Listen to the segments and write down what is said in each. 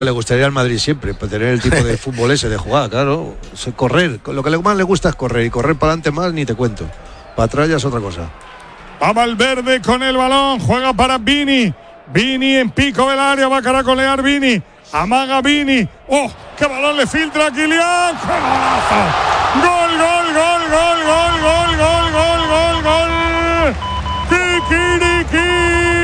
Le gustaría al Madrid siempre, para tener el tipo de fútbol ese de jugar, claro. Correr, lo que más le gusta es correr, y correr para adelante más ni te cuento. Para atrás ya es otra cosa. Va Valverde con el balón, juega para Vini. Vini en pico del área, va a caracolear Vini. Amaga Vini. ¡Oh! ¡Qué balón le filtra a Kylian! ¡Qué golazo! ¡Gol, gol, gol, gol, gol, gol, gol, gol, gol, gol! ¡Kikiriki!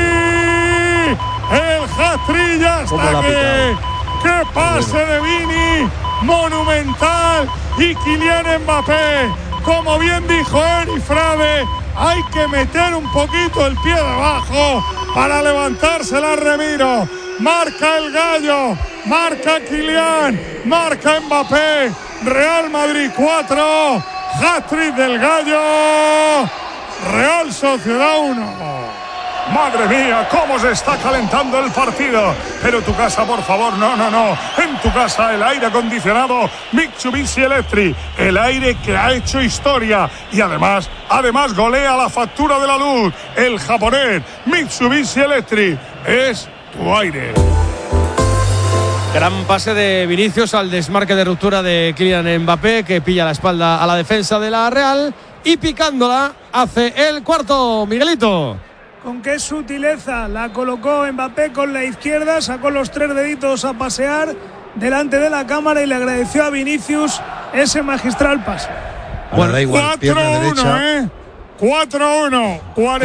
El hat-trick ya está aquí. ¡Qué pase de Vini! ¡Monumental! Y Kylian Mbappé, como bien dijo Eri Frade, hay que meter un poquito el pie debajo para levantársela a Remiro. Marca el gallo, marca Kylian, marca Mbappé. Real Madrid 4, hat-trick del gallo. Real Sociedad 1. Madre mía, cómo se está calentando el partido. Pero tu casa, por favor, no. En tu casa el aire acondicionado Mitsubishi Electric. El aire que ha hecho historia. Y además golea la factura de la luz. El japonés Mitsubishi Electric es tu aire. Gran pase de Vinicius al desmarque de ruptura de Kylian Mbappé, que pilla la espalda a la defensa de la Real. Y picándola hace el cuarto, Miguelito. Con qué sutileza la colocó Mbappé con la izquierda, sacó los 3 deditos a pasear delante de la cámara y le agradeció a Vinicius ese magistral pase. Bueno, da igual, 4-1, 4-1,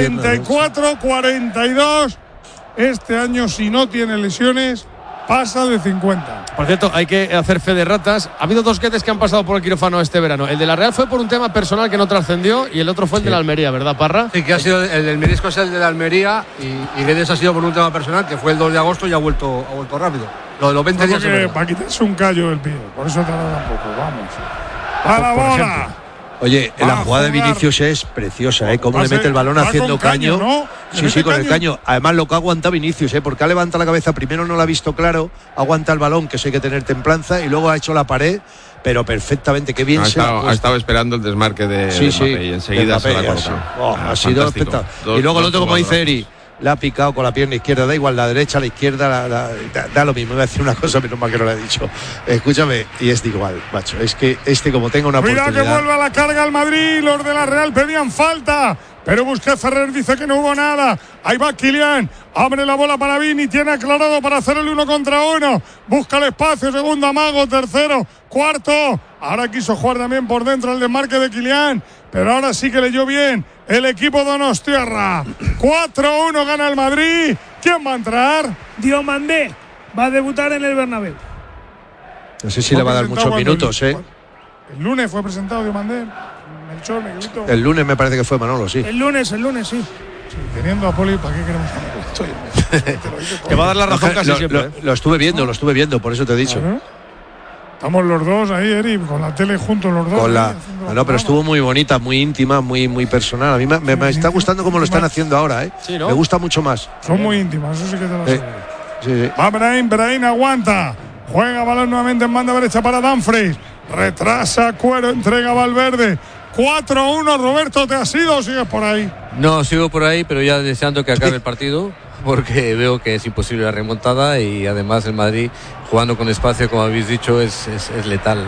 44-42. Este año, si no tiene lesiones, pasa de 50. Por cierto, hay que hacer fe de ratas. Ha habido 2 guetes que han pasado por el quirófano este verano. El de la Real fue por un tema personal que no trascendió y el otro fue el de la Almería, ¿verdad, Parra? Sí, que ha sido el del menisco, es el de la Almería y Guedes ha sido por un tema personal que fue el 2 de agosto y ha vuelto rápido. Lo de los 20 días para quitarse un callo del pie, por eso tarda un poco. Vamos a la bola. Oye, la jugada de Vinicius es preciosa, cómo le mete el balón haciendo caño, ¿no? Sí, con el caño. Además, lo que aguanta Vinicius, porque ha levantado la cabeza, primero no lo ha visto claro, aguanta el balón, que eso hay que tener templanza, y luego ha hecho la pared, pero perfectamente, qué bien ha estado esperando el desmarque de Mbappé y enseguida se la ha cortado. Ha sido espectacular. Y luego el otro, como dice Eri, le ha picado con la pierna izquierda, da igual, la derecha, la izquierda, da lo mismo. Iba a decir una cosa, menos mal que no la he dicho. Escúchame, y es de igual, macho. Es que como tenga una oportunidad. Cuidado que vuelva a la carga el Madrid. Los de la Real pedían falta, pero Busquets Ferrer dice que no hubo nada. Ahí va Kylian, abre la bola para Vini, tiene aclarado para hacer el 1 contra 1. Busca el espacio, segundo amago, tercero, cuarto. Ahora quiso jugar también por dentro el desmarque de Kylian, pero ahora sí que leyó bien el equipo donostiarra. 4-1 gana el Madrid. ¿Quién va a entrar? Diomandé va a debutar en el Bernabéu. No sé si le va a dar muchos minutos, El lunes fue presentado Diomandé. El lunes me parece que fue Manolo, sí. El lunes, sí. Sí, teniendo a Poli, ¿para qué queremos a Te va a dar la razón casi siempre. Lo estuve viendo, por eso te he dicho. Estamos los dos ahí, Eri, con la tele juntos los dos. Pero estuvo muy bonita, muy íntima, muy personal. A mí me está gustando cómo lo están haciendo ahora, Sí, ¿no? Me gusta mucho más. Son muy íntimas, eso sí que te lo aseguro. Sí. Va Brahim aguanta. Juega balón nuevamente en banda derecha para Dumfries. Retrasa Cuero, entrega Valverde. 4-1, Roberto, ¿te has ido o sigues por ahí? No, sigo por ahí, pero ya deseando que acabe el partido, porque veo que es imposible la remontada y además el Madrid, jugando con espacio, como habéis dicho, es letal.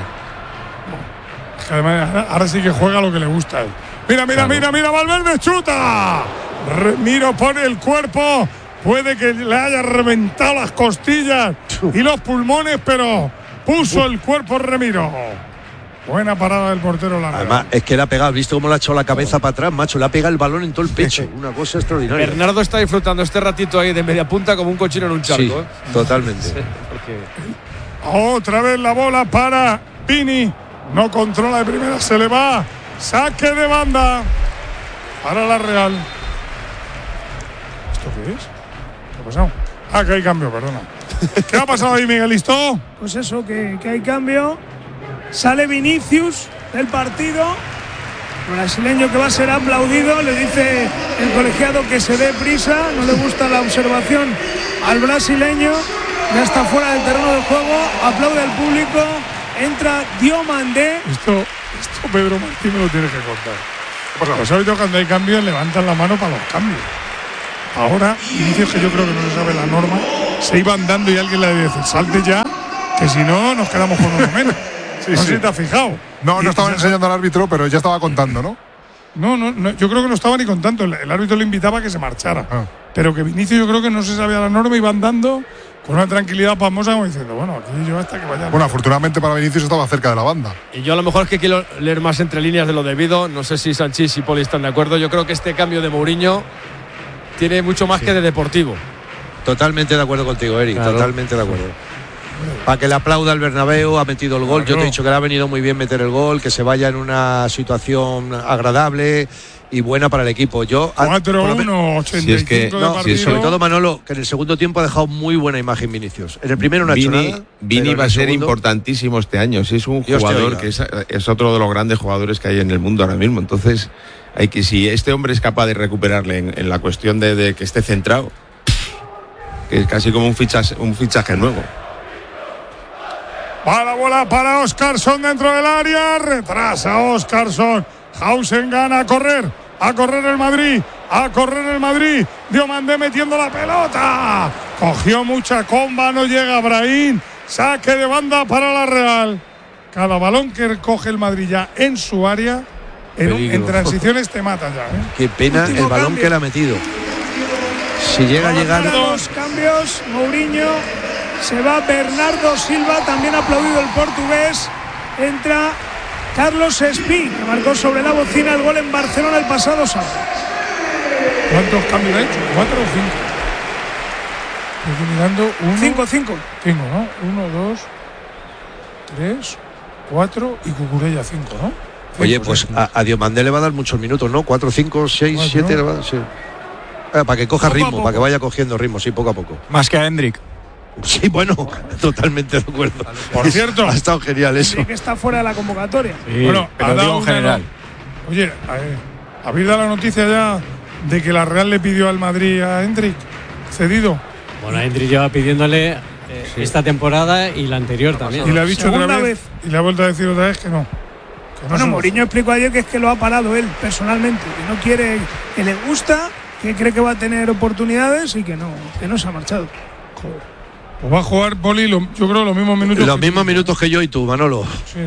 Además, ahora sí que juega lo que le gusta a él. Mira, Valverde chuta. Remiro pone el cuerpo. Puede que le haya reventado las costillas y los pulmones, pero puso el cuerpo Remiro. Buena parada del portero Larrea. Además, es que le ha pegado, ¿visto cómo le ha echado la cabeza para atrás, macho? Le ha pegado el balón en todo el pecho. Una cosa extraordinaria. Bernardo está disfrutando este ratito ahí de media punta como un cochino en un charco. Sí, totalmente. Sí, Otra vez la bola para Vini. No controla de primera, se le va. Saque de banda para la Real. ¿Esto qué es? ¿Qué ha pasado? Que hay cambio, perdona. ¿Qué ha pasado ahí, Miguelito? Pues eso, que hay cambio. Sale Vinicius del partido. El brasileño que va a ser aplaudido. Le dice el colegiado que se dé prisa. No le gusta la observación al brasileño. Ya está fuera del terreno de juego. Aplaude al público. Entra Diomandé. Esto Pedro Martín me lo tiene que contar. Pues ha oído cuando hay cambios levantan la mano para los cambios. Ahora, Vinicius, que yo creo que no se sabe la norma, se iban dando y alguien le dice, salte ya, que si no nos quedamos con uno menos. No sé si te has fijado. No estaba enseñando al árbitro, pero ya estaba contando, ¿no? No, yo creo que no estaba ni contando. El árbitro le invitaba a que se marchara. Pero que Vinicius yo creo que no se sabía la norma, iba andando con una tranquilidad pasmosa como diciendo, bueno, aquí yo hasta que vaya. Bueno, afortunadamente para Vinicius estaba cerca de la banda. Y yo a lo mejor es que quiero leer más entre líneas de lo debido. No sé si Sanchís y Poli están de acuerdo. Yo creo que este cambio de Mourinho tiene mucho más que de deportivo. Totalmente de acuerdo contigo, Eric. Claro. Totalmente de acuerdo. Para que le aplauda al Bernabéu, ha metido el gol. Claro. Yo te he dicho que le ha venido muy bien meter el gol, que se vaya en una situación agradable y buena para el equipo. 4-1, 85 sobre todo Manolo, que en el segundo tiempo ha dejado muy buena imagen Vinicius. En el primero no ha hecho nada. Vini va a ser importantísimo este año. Si es un jugador que es otro de los grandes jugadores que hay en el mundo ahora mismo. Entonces, si este hombre es capaz de recuperarle en la cuestión de que esté centrado, que es casi como un fichaje nuevo. Va la bola para Óscarson dentro del área. Retrasa Óscarson. Hausen gana a correr el Madrid. Diomandé metiendo la pelota. Cogió mucha comba, no llega Brahim. Saque de banda para la Real. Cada balón que coge el Madrid ya en su área, en transiciones te mata ya. Qué pena último el balón cambio que le ha metido. Si llega a llegar. Dos cambios, Mourinho. Se va Bernardo Silva, también aplaudido el portugués. Entra Carlos Espí, que marcó sobre la bocina el gol en Barcelona el pasado sábado. ¿Cuántos cambios ha hecho? ¿4 o 5? Estoy mirando 1. 5, ¿no? 1, 2, 3, 4 y Cucurella 5, ¿no? Oye, pues a Diomandé le va a dar muchos minutos, ¿no? 4, 5, 6, 7 le va a dar, sí. Para que coja ritmo, para que vaya cogiendo ritmo, sí, poco a poco. Más que a Hendrik. Sí, bueno, totalmente de acuerdo. Por cierto, ha estado genial eso. Que está fuera de la convocatoria. Sí, bueno, pero digo en general. Oye, ¿habéis dado la noticia ya de que la Real le pidió al Madrid a Hendrik cedido? Bueno, Hendrik lleva pidiéndole esta temporada y la anterior también. Y le ha dicho otra vez y le ha vuelto a decir otra vez que no. Bueno, Mourinho explicó ayer que es que lo ha parado él personalmente, que no quiere, que le gusta, que cree que va a tener oportunidades y que no se ha marchado. Joder. Pues va a jugar Poli, yo creo, los mismos minutos. Los mismos minutos que yo y tú, Manolo. Sí.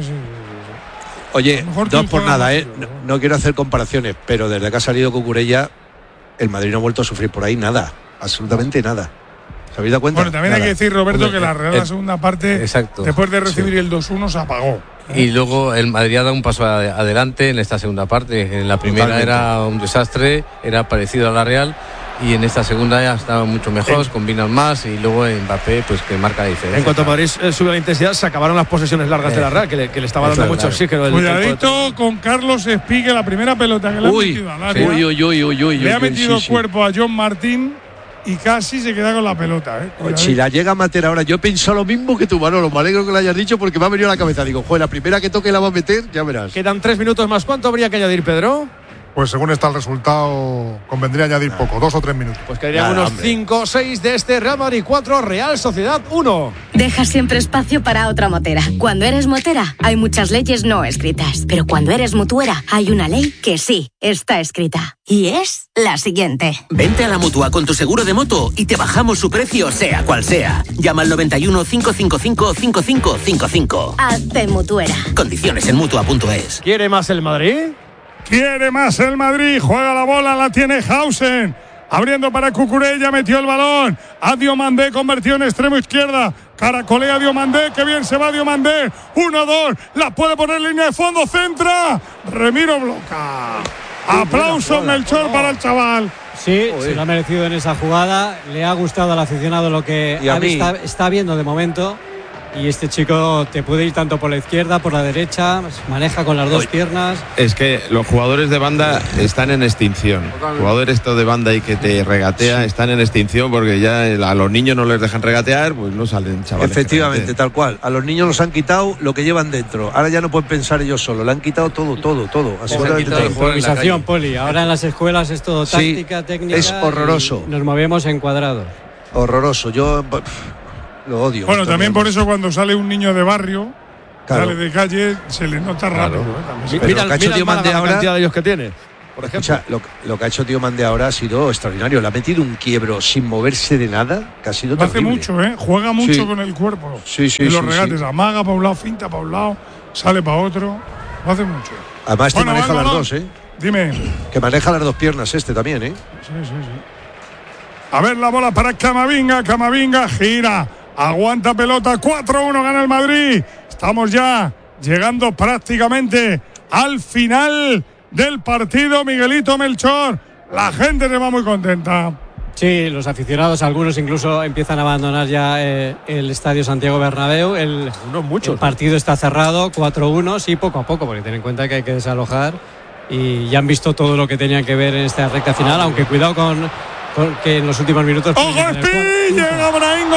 Oye, no por nada, no quiero hacer comparaciones, pero desde que ha salido Cucurella, el Madrid no ha vuelto a sufrir por ahí nada, absolutamente nada. ¿Se habéis dado cuenta? Bueno, también hay que decir, Roberto, que la Real la segunda parte, después de recibir el 2-1, se apagó. Y luego el Madrid ha dado un paso adelante en esta segunda parte. En la primera era un desastre, era parecido a la Real. Y en esta segunda ya estaba mucho mejor, combinan más y luego Mbappé pues que marca la diferencia. En cuanto a Madrid sube la intensidad, se acabaron las posesiones largas de la Real, que le estaba dando mucho oxígeno. Cuidadito con Carlos Espigue, la primera pelota que le ha metido al área. Le ha metido cuerpo a John Martín y casi se queda con la pelota. Si la llega a meter ahora, yo pienso lo mismo que tú, Manolo. Me alegro que lo hayas dicho porque me ha venido a la cabeza. Digo, joder, la primera que toque la va a meter, ya verás. Quedan 3 minutos más. ¿Cuánto habría que añadir, Pedro? Pues según está el resultado, convendría añadir poco, 2 o 3 minutos. Pues quedarían unos 5 o 6 de este Real Madrid 4, Real Sociedad 1. Deja siempre espacio para otra motera. Cuando eres motera, hay muchas leyes no escritas. Pero cuando eres mutuera, hay una ley que sí está escrita. Y es la siguiente. Vente a la Mutua con tu seguro de moto y te bajamos su precio sea cual sea. Llama al 91 555 5555. Hazte mutuera. Condiciones en Mutua.es. ¿Quiere más el Madrid? Quiere más el Madrid, juega la bola, la tiene Hausen, abriendo para Cucurella, metió el balón, a Diomandé, convertido en extremo izquierda, caracolea Diomandé, que bien se va Diomandé, 1-2, la puede poner en línea de fondo, centra, Remiro bloca. Aplauso Melchor para el chaval. Sí, se lo ha merecido en esa jugada, le ha gustado al aficionado lo que está viendo de momento. Y este chico te puede ir tanto por la izquierda, por la derecha, maneja con las dos piernas. Es que los jugadores de banda están en extinción. Jugadores de banda y que te regatea están en extinción porque ya a los niños no les dejan regatear, pues no salen chavales. Efectivamente, tal cual. A los niños los han quitado lo que llevan dentro. Ahora ya no pueden pensar ellos solos. Le han quitado todo. Absolutamente todo. Improvisación, Poli. Ahora en las escuelas es todo táctica, técnica. Es horroroso. Nos movemos en cuadrados. Horroroso. Yo lo odio. Bueno, también por eso cuando sale un niño de barrio, sale de calle, se le nota rápido. Mira la cantidad de ellos que tiene. por ejemplo. Escucha, lo que ha hecho Diomande ahora ha sido extraordinario. Le ha metido un quiebro sin moverse de nada, que ha sido terrible. Hace mucho, juega mucho con el cuerpo. En los regates, amaga para un lado, finta para un lado, sale para otro. Lo hace mucho. Además, maneja las dos, Dime. Que maneja las dos piernas también, Sí. A ver la bola para Camavinga, gira, aguanta pelota, 4-1 gana el Madrid. Estamos ya llegando prácticamente al final del partido, Miguelito Melchor. La gente se va muy contenta. Sí, los aficionados, algunos incluso empiezan a abandonar ya el estadio Santiago Bernabéu. El partido está cerrado, 4-1, sí, poco a poco, porque ten en cuenta que hay que desalojar y ya han visto todo lo que tenían que ver en esta recta final, aunque cuidado con que en los últimos minutos. ¡Ojo, Espí! Llega Brahim,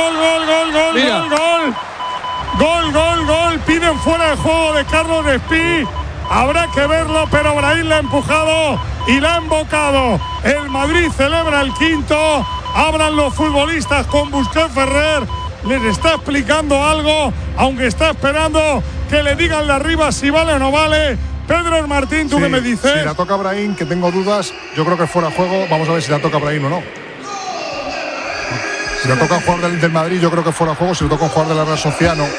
gol. Piden fuera de juego de Carlos Espí. Habrá que verlo, pero Brahim la ha empujado y la ha embocado. El Madrid celebra el quinto. Abran los futbolistas con Busquets Ferrer. Les está explicando algo, aunque está esperando que le digan de arriba si vale o no vale. Pedro Martín, ¿tú qué me dices? Si la toca Brahim, que tengo dudas, yo creo que fuera de juego. Vamos a ver si la toca Brahim o no. Si la toca un jugador del Madrid, yo creo que fuera de juego. Si la toca un jugador de la Real Sociedad, no.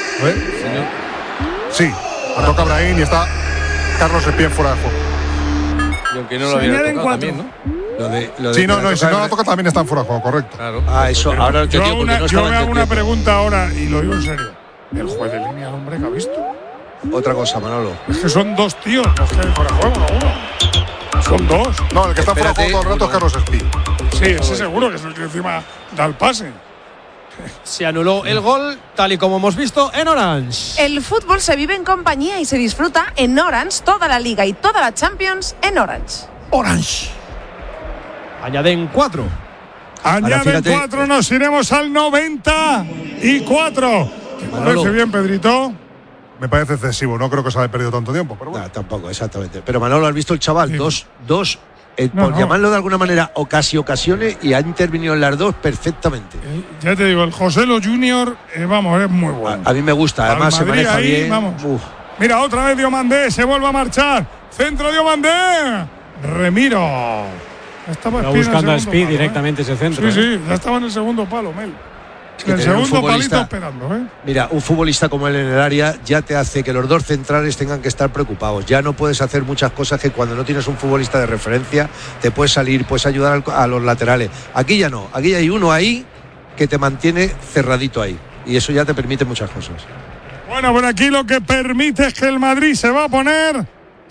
Sí, la toca Brahim y está Carlos Espí fuera de juego. Y aunque no lo hubiera tocado también, ¿no? Si no la toca también está fuera de juego, correcto. Claro. Eso, ahora yo me hago una pregunta ahora y lo digo en serio. El juez de línea, hombre, que ha visto. Otra cosa, Manolo. Es que son dos tíos los que hay fuera de juego, no uno. Son dos. No, el que está fuera de juego todo el rato es Carlos Espí. Sí, ese seguro que es el que encima da el pase. Se anuló el gol, tal y como hemos visto en Orange. El fútbol se vive en compañía y se disfruta en Orange, toda la Liga y toda la Champions en Orange. Orange. Añaden 4. Añaden 4, nos iremos al 94. ¿Te parece bien, Pedrito? Me parece excesivo, no creo que se haya perdido tanto tiempo. Pero bueno. No, tampoco, exactamente. Pero Manolo, ¿has visto el chaval? Sí. Dos por llamarlo de alguna manera, ocasiones, y ha intervenido en las dos perfectamente. Ya te digo, el Joselo Junior, vamos, es muy bueno. A mí me gusta, además se maneja ahí, bien. Vamos. Mira, otra vez Diomandé, se vuelve a marchar. Centro Diomandé. Remiro. Estaba buscando a Speed directamente ese centro. Sí, ya estaba en el segundo palo, Mel. El segundo palito esperando, Mira, un futbolista como él en el área ya te hace que los dos centrales tengan que estar preocupados. Ya no puedes hacer muchas cosas que cuando no tienes un futbolista de referencia te puedes salir, puedes ayudar a los laterales. Aquí ya no, aquí hay uno ahí que te mantiene cerradito ahí y eso ya te permite muchas cosas. Bueno, por aquí lo que permite es que el Madrid se va a poner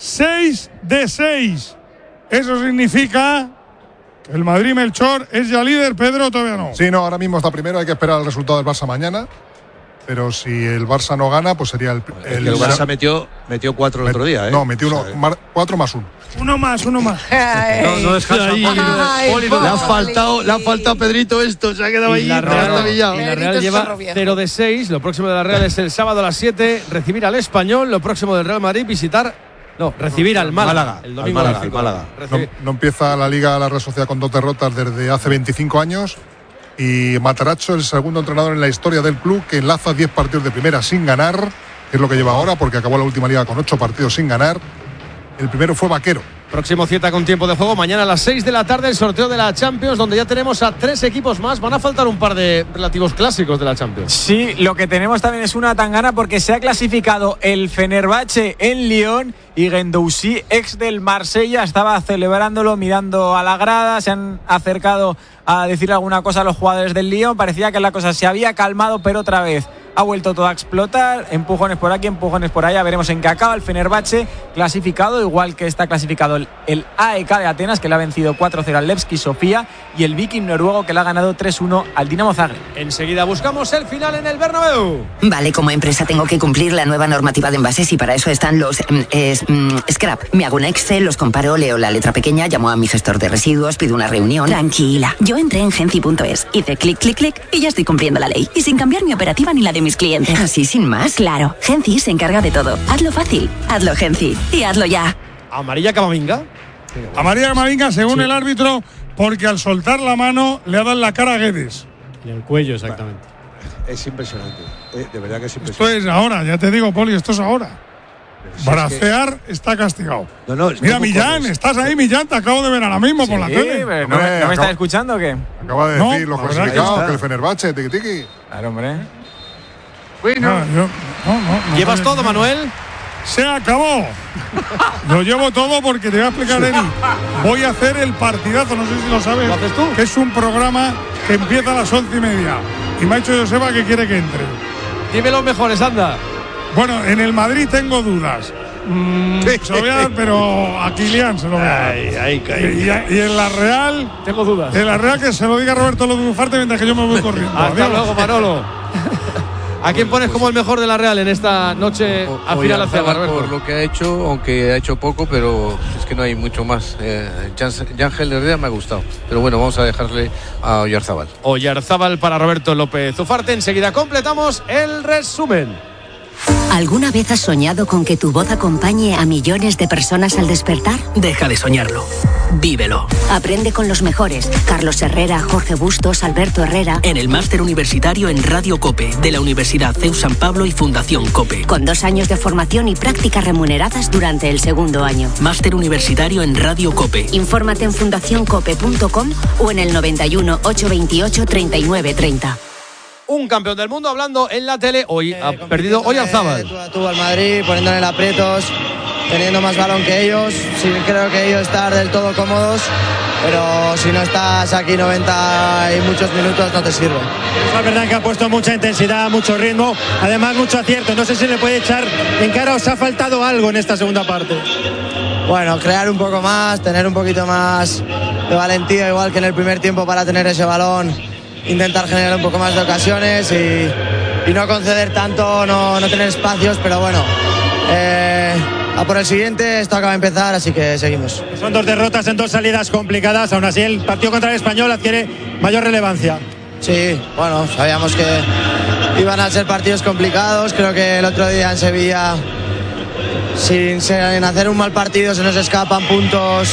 6 de 6. Eso significa que el Madrid, Melchor, es ya líder. Pedro, todavía no. Sí, no, ahora mismo está primero, hay que esperar el resultado del Barça mañana. Pero si el Barça no gana, pues sería el Barça metió 4 el otro día, No, metió 4 más 1. Uno más. No descansa. Le ha faltado a Pedrito esto, se ha quedado ahí. La Real lleva 0 de 6. Lo próximo de la Real es el sábado a las 7, recibir al Español. Lo próximo del Real Madrid, recibir al Málaga. El domingo al Málaga. No empieza la Liga la Real Sociedad con 2 derrotas desde hace 25 años. Y Matarazzo, el segundo entrenador en la historia del club, que enlaza 10 partidos de primera sin ganar, que es lo que lleva ahora, porque acabó la última liga con 8 partidos sin ganar. El primero fue Vaquero. Próximo cita con tiempo de juego, mañana a las 6 de la tarde, el sorteo de la Champions, donde ya tenemos a 3 equipos más. Van a faltar un par de relativos clásicos de la Champions. Sí, lo que tenemos también es una tangana, porque se ha clasificado el Fenerbahce en Lyon y Guendouzi, ex del Marsella, estaba celebrándolo, mirando a la grada. Se han acercado a decir alguna cosa a los jugadores del Lyon. Parecía que la cosa se había calmado, pero otra vez ha vuelto todo a explotar. Empujones por aquí, empujones por allá. Veremos en qué acaba. El Fenerbahce clasificado, igual que está clasificado el AEK de Atenas, que le ha vencido 4-0 al Levski Sofía, y el Viking noruego, que le ha ganado 3-1 al Dinamo Zagreb. Enseguida buscamos el final en el Bernabéu. Vale, como empresa tengo que cumplir la nueva normativa de envases y para eso están los scrap. Me hago un Excel, los comparo, leo la letra pequeña, llamo a mi gestor de residuos, pido una reunión. Tranquila, yo entré en Genci.es, hice clic, clic, clic y ya estoy cumpliendo la ley. Y sin cambiar mi operativa ni la de mis clientes. Así sin más. Claro, Genci se encarga de todo. Hazlo fácil, hazlo Genci y hazlo ya. Amarilla Camavinga. Amarilla Camavinga, según el árbitro, porque al soltar la mano le ha dado en la cara a Guedes. En el cuello, exactamente. Es impresionante. De verdad que es impresionante. Esto es ahora, ya te digo, Poli, esto es ahora. Bracear está castigado. No, mira, Millán, estás ahí, Millán, te acabo de ver ahora mismo por la tele. ¿No me estás escuchando o qué? Acaba de decir los clasificados que el Fenerbahce, tiki-tiki. Claro, hombre. Bueno. ¿Llevas todo, Manuel? Se acabó. Lo llevo todo porque te voy a explicar, Eri. Voy a hacer el partidazo, no sé si lo sabes. ¿Lo haces tú? Que es un programa que empieza a las 11:30. Y me ha dicho Joseba que quiere que entre. Dime los mejores, anda. Bueno, en el Madrid tengo dudas. Se lo voy a dar, pero a Kylian se lo voy a dar. Y en la Real tengo dudas. En la Real que se lo diga Roberto López Ufarte mientras que yo me voy corriendo. Hasta luego, Manolo. ¿A quién pones como el mejor de la Real en esta noche a final hacia Roberto? Por lo que ha hecho, aunque ha hecho poco, pero es que no hay mucho más. Yángel Herrera me ha gustado. Pero bueno, vamos a dejarle a Oyarzábal. Oyarzábal para Roberto López Ufarte. Enseguida completamos el resumen. ¿Alguna vez has soñado con que tu voz acompañe a millones de personas al despertar? Deja de soñarlo. Vívelo. Aprende con los mejores. Carlos Herrera, Jorge Bustos, Alberto Herrera. En el máster universitario en Radio COPE de la Universidad CEU San Pablo y Fundación COPE. Con 2 años de formación y prácticas remuneradas durante el segundo año. Máster universitario en Radio COPE. Infórmate en fundacioncope.com o en el 91 828 3930. Un campeón del mundo hablando en la tele. Hoy ha perdido Oyarzábal. Tú al Madrid, poniéndole en aprietos, teniendo más balón que ellos. Sí, creo que ellos están del todo cómodos, pero si no estás aquí 90 y muchos minutos no te sirve. Es verdad que ha puesto mucha intensidad, mucho ritmo, además mucho acierto. No sé si le puede echar en cara, os ha faltado algo en esta segunda parte. Bueno, crear un poco más, tener un poquito más de valentía, igual que en el primer tiempo, para tener ese balón. Intentar generar un poco más de ocasiones y no conceder tanto, no tener espacios, pero bueno, a por el siguiente, esto acaba de empezar, así que seguimos. Son 2 derrotas en 2 salidas complicadas, aún así el partido contra el Español adquiere mayor relevancia. Sí, bueno, sabíamos que iban a ser partidos complicados, creo que el otro día en Sevilla, sin hacer un mal partido, se nos escapan puntos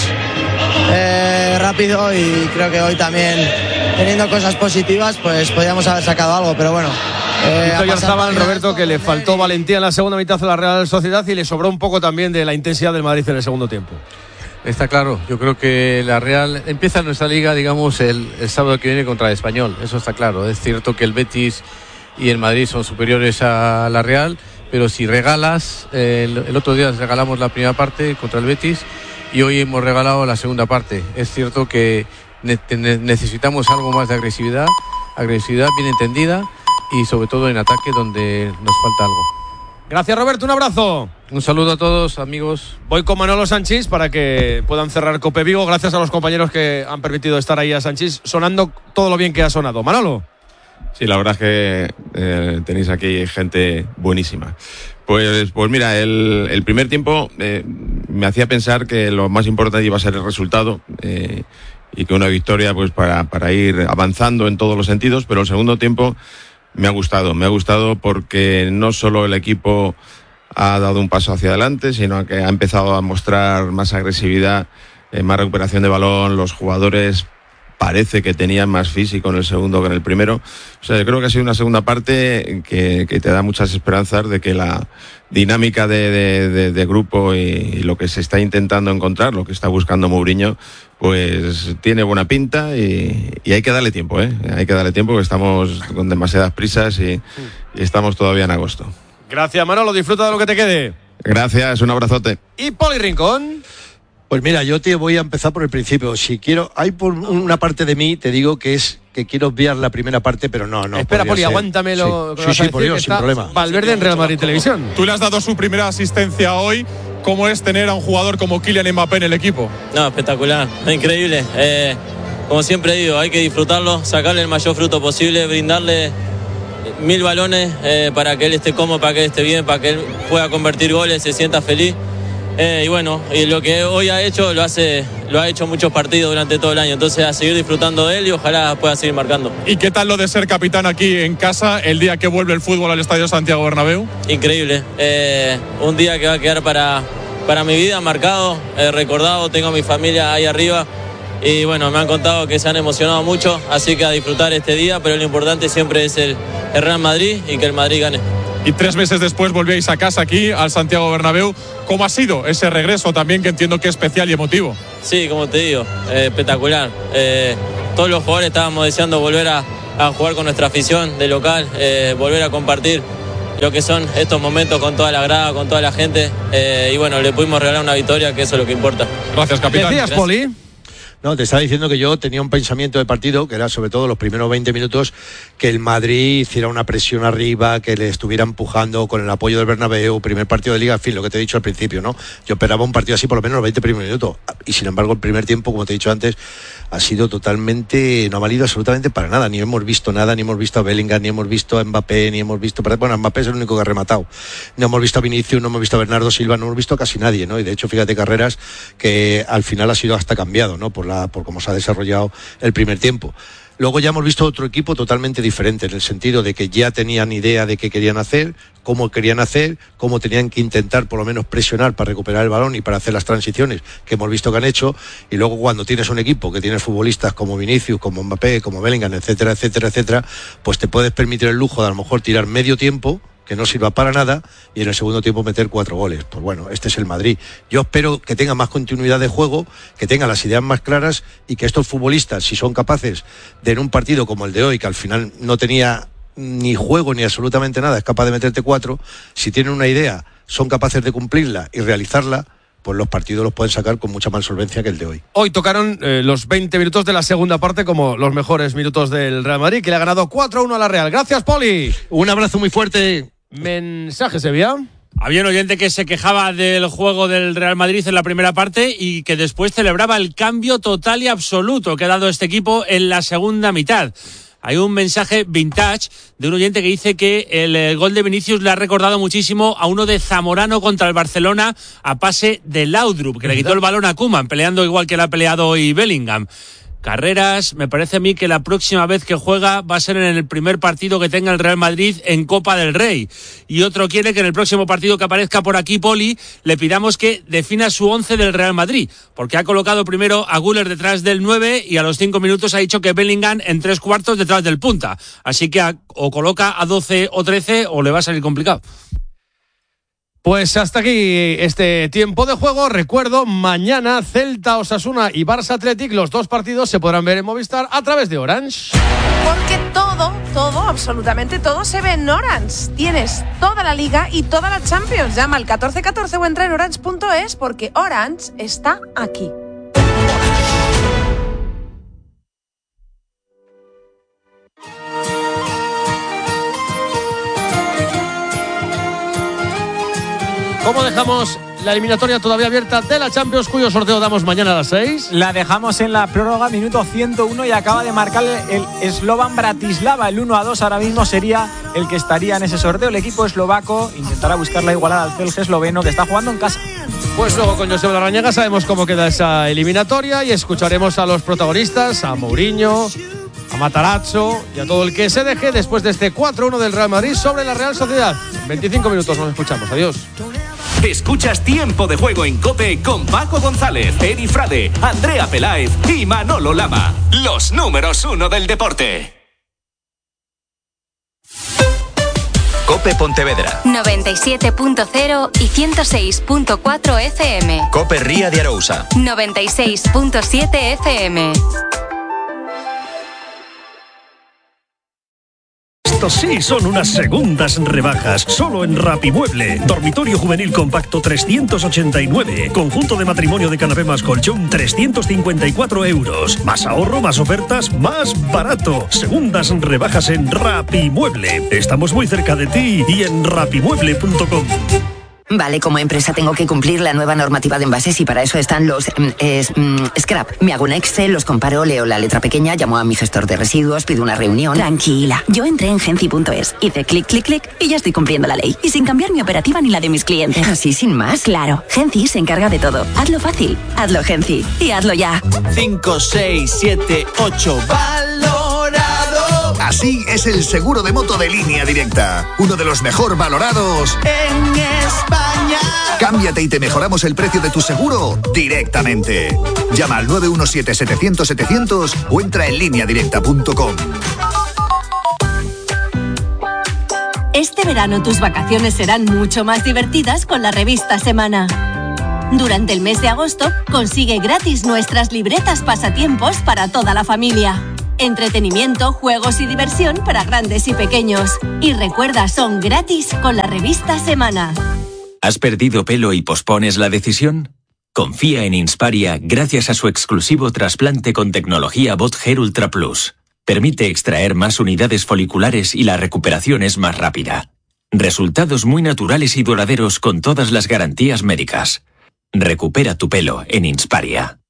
rápido, y creo que hoy también, teniendo cosas positivas, pues podíamos haber sacado algo, pero bueno. Oyarzábal, Roberto, que le faltó valentía en la segunda mitad de la Real Sociedad y le sobró un poco también de la intensidad del Madrid en el segundo tiempo. Está claro, yo creo que la Real empieza nuestra liga, digamos, el sábado que viene contra el Español, eso está claro. Es cierto que el Betis y el Madrid son superiores a la Real, pero si regalas, el otro día regalamos la primera parte contra el Betis y hoy hemos regalado la segunda parte. Es cierto que necesitamos algo más de agresividad bien entendida y sobre todo en ataque, donde nos falta algo. Gracias, Roberto, un abrazo. Un saludo a todos, amigos. Voy con Manolo Sanchís para que puedan cerrar Cope Vigo. Gracias a los compañeros que han permitido estar ahí a Sanchís, sonando todo lo bien que ha sonado. Manolo. Sí, la verdad es que tenéis aquí gente buenísima. Pues mira, el primer tiempo me hacía pensar que lo más importante iba a ser el resultado, y que una victoria pues para ir avanzando en todos los sentidos, pero el segundo tiempo me ha gustado porque no solo el equipo ha dado un paso hacia adelante, sino que ha empezado a mostrar más agresividad, más recuperación de balón. Los jugadores parece que tenían más físico en el segundo que en el primero. O sea, yo creo que ha sido una segunda parte que te da muchas esperanzas de que la dinámica de grupo y lo que se está intentando encontrar, lo que está buscando Mourinho, pues tiene buena pinta y hay que darle tiempo, hay que darle tiempo, porque estamos con demasiadas prisas y estamos todavía en agosto. Gracias, Manolo, disfruta de lo que te quede. Gracias, un abrazote. ¿Y Poli Rincón? Pues mira, yo te voy a empezar por el principio. Si quiero, hay por una parte de mí, te digo que es que quiero obviar la primera parte, pero no. Espera, Poli, aguántamelo. Sí, por Dios, sin problema. Valverde en Real Madrid Televisión. Tú le has dado su primera asistencia hoy. ¿Cómo es tener a un jugador como Kylian Mbappé en el equipo? No, espectacular, increíble. Como siempre digo, hay que disfrutarlo, sacarle el mayor fruto posible, brindarle 1000 balones para que él esté cómodo, para que él esté bien, para que él pueda convertir goles, se sienta feliz. Y bueno, y lo que hoy ha hecho, lo ha hecho muchos partidos durante todo el año. Entonces, a seguir disfrutando de él y ojalá pueda seguir marcando. ¿Y qué tal lo de ser capitán aquí en casa el día que vuelve el fútbol al Estadio Santiago Bernabéu? Increíble. Un día que va a quedar para mi vida marcado, recordado. Tengo a mi familia ahí arriba. y bueno, me han contado que se han emocionado mucho, así que a disfrutar este día, pero lo importante siempre es el Real Madrid y que el Madrid gane. Y 3 meses después volvíais a casa aquí, al Santiago Bernabéu. ¿Cómo ha sido ese regreso también, que entiendo que es especial y emotivo? Sí, como te digo, espectacular. Todos los jugadores estábamos deseando volver a jugar con nuestra afición de local, volver a compartir lo que son estos momentos con toda la grada, con toda la gente, y bueno, le pudimos regalar una victoria, que eso es lo que importa. Gracias, capitán. ¿Decías, Poli? No, te estaba diciendo que yo tenía un pensamiento de partido, que era sobre todo los primeros 20 minutos, que el Madrid hiciera una presión arriba, que le estuviera empujando con el apoyo del Bernabéu, primer partido de Liga, en fin, lo que te he dicho al principio, ¿no? Yo esperaba un partido así por lo menos los 20 primeros minutos, y sin embargo el primer tiempo, como te he dicho antes, ha sido totalmente, no ha valido absolutamente para nada, ni hemos visto nada, ni hemos visto a Bellingham, ni hemos visto a Mbappé, ni hemos visto, bueno, Mbappé es el único que ha rematado, no hemos visto a Vinicius, no hemos visto a Bernardo Silva, no hemos visto a casi nadie, ¿no? Y de hecho, fíjate, Carreras, que al final ha sido hasta cambiado, ¿no? Por cómo se ha desarrollado el primer tiempo. Luego ya hemos visto otro equipo totalmente diferente, en el sentido de que ya tenían idea de qué querían hacer, cómo tenían que intentar por lo menos presionar para recuperar el balón y para hacer las transiciones que hemos visto que han hecho. Y luego, cuando tienes un equipo que tiene futbolistas como Vinicius, como Mbappé, como Bellingham, etcétera, etcétera, etcétera, pues te puedes permitir el lujo de a lo mejor tirar medio tiempo que no sirva para nada y en el segundo tiempo meter 4 goles. Pues bueno, este es el Madrid. Yo espero que tenga más continuidad de juego, que tenga las ideas más claras y que estos futbolistas, si son capaces de, en un partido como el de hoy, que al final no tenía ni juego ni absolutamente nada, es capaz de meterte 4, si tienen una idea, son capaces de cumplirla y realizarla, pues los partidos los pueden sacar con mucha más solvencia que el de hoy. Hoy tocaron los 20 minutos de la segunda parte como los mejores minutos del Real Madrid, que le ha ganado 4-1 a la Real. Gracias, Poli. Un abrazo muy fuerte. Mensaje, Sevilla. Había un oyente que se quejaba del juego del Real Madrid en la primera parte y que después celebraba el cambio total y absoluto que ha dado este equipo en la segunda mitad. Hay un mensaje vintage de un oyente que dice que el gol de Vinicius le ha recordado muchísimo a uno de Zamorano contra el Barcelona a pase de Laudrup, que le quitó el balón a Koeman, peleando igual que le ha peleado hoy Bellingham. Carreras, me parece a mí que la próxima vez que juega va a ser en el primer partido que tenga el Real Madrid en Copa del Rey. Y otro quiere que en el próximo partido que aparezca por aquí, Poli, le pidamos que defina su 11 del Real Madrid, porque ha colocado primero a Güler detrás del 9 y a los 5 minutos ha dicho que Bellingham en 3/4 detrás del punta. Así que o coloca a 12 o 13 o le va a salir complicado. Pues hasta aquí este tiempo de juego. Recuerdo, mañana Celta, Osasuna y Barça Athletic, los 2 partidos se podrán ver en Movistar a través de Orange. Porque todo, absolutamente todo se ve en Orange. Tienes toda la Liga y toda la Champions. Llama al 1414 o entra en orange.es porque Orange está aquí. ¿Cómo dejamos la eliminatoria todavía abierta de la Champions, cuyo sorteo damos mañana a las 6? La dejamos en la prórroga, minuto 101, y acaba de marcar el Slovan Bratislava. El 1-2 ahora mismo sería el que estaría en ese sorteo. El equipo eslovaco intentará buscar la igualada al Celje esloveno, que está jugando en casa. Pues luego con Josep Larrañaga sabemos cómo queda esa eliminatoria y escucharemos a los protagonistas, a Mourinho, a Matarazzo y a todo el que se deje después de este 4-1 del Real Madrid sobre la Real Sociedad. 25 minutos nos escuchamos. Adiós. Escuchas Tiempo de Juego en COPE con Paco González, Eri Frade, Andrea Peláez y Manolo Lama. Los números 1 del deporte. COPE Pontevedra 97.0 y 106.4 FM. COPE Ría de Arousa 96.7 FM. Estos sí son unas segundas rebajas, solo en Rapimueble. Dormitorio juvenil compacto 389. Conjunto de matrimonio de canapé más colchón 354 euros. Más ahorro, más ofertas, más barato. Segundas rebajas en Rapimueble. Estamos muy cerca de ti y en rapimueble.com. Vale, como empresa tengo que cumplir la nueva normativa de envases y para eso están los scrap. Me hago un Excel, los comparo, leo la letra pequeña, llamo a mi gestor de residuos, pido una reunión. Tranquila, yo entré en Genci.es, hice clic, clic, clic y ya estoy cumpliendo la ley. Y sin cambiar mi operativa ni la de mis clientes. ¿Así sin más? Claro, Genci se encarga de todo. Hazlo fácil, hazlo Genci y hazlo ya. 5, 6, 7, 8, valorado. Así sí es el seguro de moto de Línea Directa. Uno de los mejor valorados en España. Cámbiate y te mejoramos el precio de tu seguro directamente. Llama al 917-700-700 o entra en lineadirecta.com. Este verano tus vacaciones serán mucho más divertidas con la revista Semana. Durante el mes de agosto, consigue gratis nuestras libretas pasatiempos para toda la familia. Entretenimiento, juegos y diversión para grandes y pequeños. Y recuerda, son gratis con la revista Semana. ¿Has perdido pelo y pospones la decisión? Confía en Insparia gracias a su exclusivo trasplante con tecnología Bot Hair Ultra Plus. Permite extraer más unidades foliculares y la recuperación es más rápida. Resultados muy naturales y duraderos con todas las garantías médicas. Recupera tu pelo en Insparia.